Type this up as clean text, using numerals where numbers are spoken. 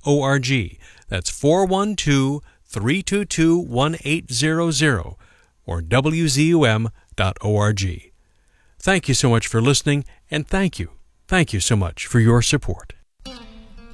That's 412-322-1800 or wzum.org. Thank you so much for listening, and thank you so much for your support.